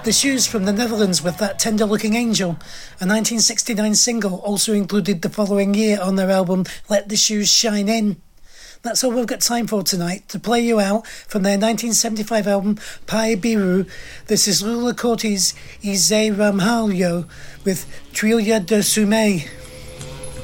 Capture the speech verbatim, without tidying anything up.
The Shoes from the Netherlands with That Tender Looking Angel, a nineteen sixty-nine single also included the following year on their album Let the Shoes Shine In. That's all we've got time for tonight. To play you out from their nineteen seventy-five album Pai Biru, this is Lula Cortes y Zay Ramalho with Trilha de Sumé.